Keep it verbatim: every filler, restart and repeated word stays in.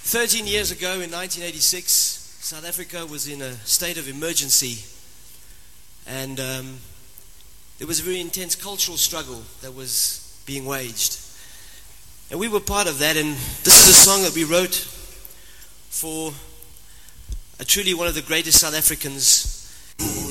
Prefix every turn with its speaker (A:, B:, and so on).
A: thirteen years ago in nineteen eighty-six, South Africa was in a state of emergency, and um, there was a very intense cultural struggle that was being waged. And we were part of that, and this is a song that we wrote for a truly one of the greatest South Africans